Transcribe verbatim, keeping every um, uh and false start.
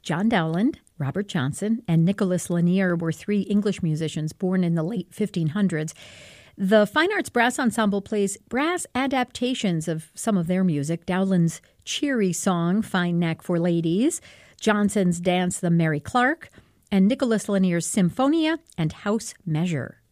John Dowland, Robert Johnson, and Nicholas Lanier were three English musicians born in the late fifteen hundreds. The Fine Arts Brass Ensemble plays brass adaptations of some of their music, Dowland's cheery song, Fine Neck for Ladies, Johnson's dance, The Mary Clark, and Nicholas Lanier's Symphonia and House Measure.